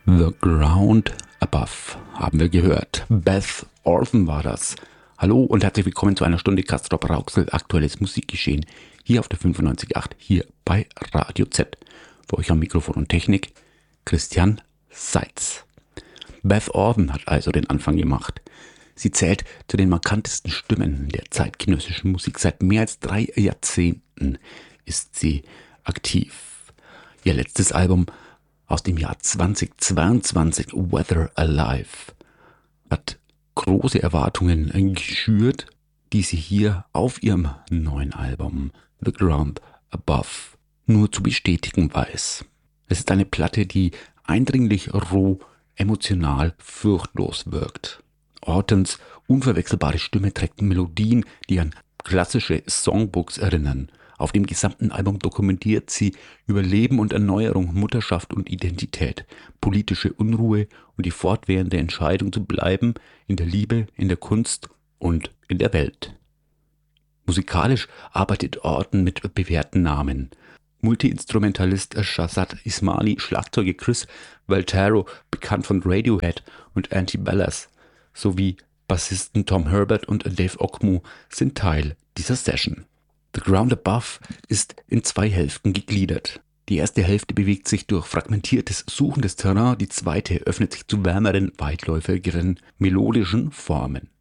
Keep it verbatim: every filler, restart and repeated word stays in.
The Ground Above haben wir gehört. Beth Orton war das. Hallo und herzlich willkommen zu einer Stunde Castrop Rauxel aktuelles Musikgeschehen. Hier auf der fünfundneunzig Komma acht, hier bei Radio Z. Für euch am Mikrofon und Technik Christian Seitz. Beth Orton hat also den Anfang gemacht. Sie zählt zu den markantesten Stimmen der zeitgenössischen Musik. Seit mehr als drei Jahrzehnten ist sie aktiv. Ihr letztes Album aus dem Jahr zweitausendzweiundzwanzig, Weather Alive, hat große Erwartungen geschürt, die sie hier auf ihrem neuen Album The Ground Above nur zu bestätigen weiß. Es ist eine Platte, die eindringlich roh, emotional, furchtlos wirkt. Ortons unverwechselbare Stimme trägt Melodien, die an klassische Songbooks erinnern. Auf dem gesamten Album dokumentiert sie über Leben und Erneuerung, Mutterschaft und Identität, politische Unruhe und die fortwährende Entscheidung zu bleiben in der Liebe, in der Kunst und in der Welt. Musikalisch arbeitet Orton mit bewährten Namen. Multi-Instrumentalist Shazad Ismaili, Schlagzeuger Chris Valtero, bekannt von Radiohead und Anti-Ballas, sowie Bassisten Tom Herbert und Dave Ogmu sind Teil dieser Session. The Ground Above ist in zwei Hälften gegliedert. Die erste Hälfte bewegt sich durch fragmentiertes, suchendes Terrain, die zweite öffnet sich zu wärmeren, weitläufigeren, melodischen Formen.